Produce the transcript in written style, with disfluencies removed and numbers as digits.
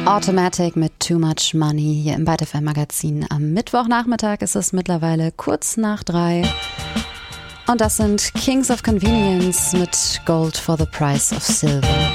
Automatic mit Too Much Money hier im Byte FM Magazin. Am Mittwochnachmittag ist es mittlerweile kurz nach 3. Und das sind Kings of Convenience mit Gold for the Price of Silver.